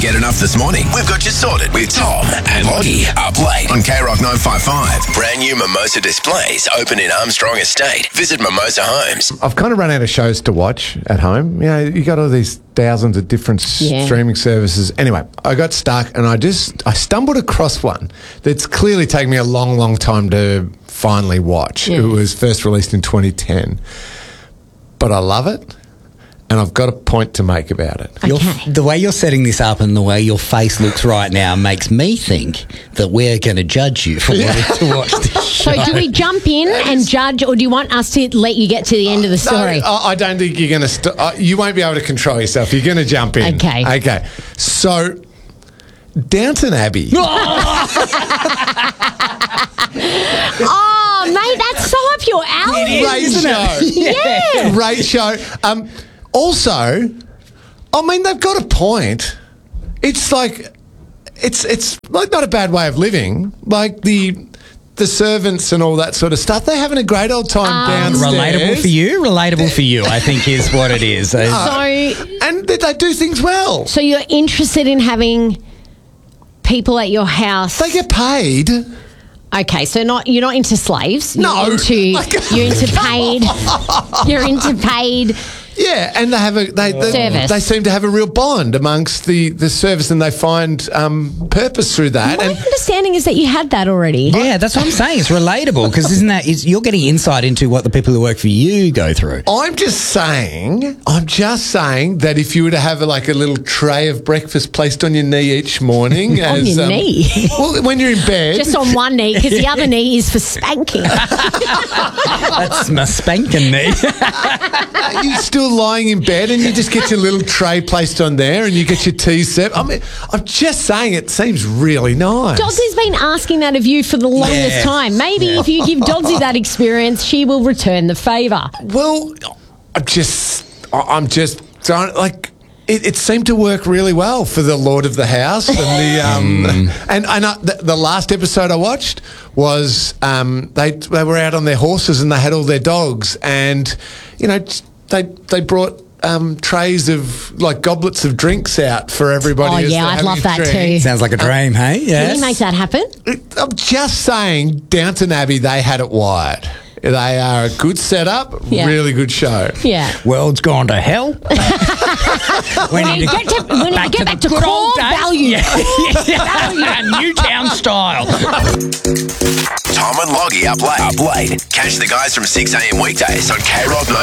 get enough this morning? We've got you sorted with Tom and Lottie up late on K-Rock 955. Brand new Mimosa displays open in Armstrong Estate. Visit Mimosa Homes. I've kind of run out of shows to watch at home. You know, you got all these thousands of different streaming services. Anyway, I got stuck and I stumbled across one that's clearly taken me a long, long time to finally watch. It was first released in 2010. But I love it. And I've got a point to make about it. Okay. The way you're setting this up and the way your face looks right now makes me think that we're going to judge you for wanting to watch this show. So do we jump in and judge, or do you want us to let you get to the end of the story? No, I don't think you're going to... you won't be able to control yourself. You're going to jump in. Okay. So, Downton Abbey... Oh, mate, that's so up your alley. Great show. Yeah. Great show. Also, I mean, they've got a point. It's like, it's like not a bad way of living. Like the servants and all that sort of stuff. They're having a great old time downstairs. Relatable for you? Relatable for you, I think, is what it is. And they do things well. So you're interested in having people at your house? They get paid. Okay, so you're not into slaves. No. You're into paid. You're into paid. Yeah, and they seem to have a real bond amongst the service, and they find purpose through that. My understanding is that you had that already. Yeah, that's what I'm saying. It's relatable because you're getting insight into what the people who work for you go through. I'm just saying that if you were to have a little tray of breakfast placed on your knee each morning, on your knee, well, when you're in bed, just on one knee because the other knee is for spanking. That's my spanking knee. You still lying in bed and you just get your little tray placed on there and you get your tea set. I mean, I'm just saying it seems really nice. Dodsy's been asking that of you for the longest time. Maybe if you give Dodsy that experience, she will return the favour. Well, I'm just trying, it seemed to work really well for the Lord of the House and the last episode I watched was they were out on their horses and they had all their dogs and they brought trays of goblets of drinks out for everybody. Oh yeah, I'd love that too. Sounds like a dream, hey? Yes. Can you make that happen? I'm just saying, Downton Abbey, they had it wired. They are a good setup, really good show. Yeah. World's gone to hell. We need to get back to core value. Newtown style. Tom and Loggy up late. Catch the guys from 6 a.m. weekdays on K-Rock